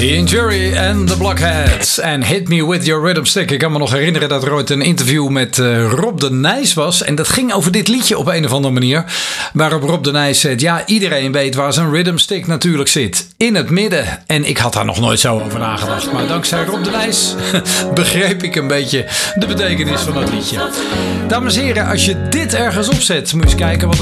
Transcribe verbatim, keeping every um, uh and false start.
Ian Jury en The Blockheads en Hit Me With Your Rhythm Stick. Ik kan me nog herinneren dat er ooit een interview met uh, Rob de Nijs was. En dat ging over dit liedje op een of andere manier. Waarop Rob de Nijs zei, ja, iedereen weet waar zijn rhythm stick natuurlijk zit. In het midden. En ik had daar nog nooit zo over nagedacht. Maar dankzij Rob de Nijs begreep ik een beetje de betekenis van dat liedje. Dames en heren, als je dit ergens opzet, moet je eens kijken wat